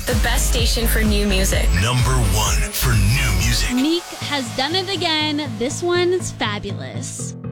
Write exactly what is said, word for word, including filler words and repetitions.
the best station for new music. Number one for new music. Meek has done it again. This one's fabulous.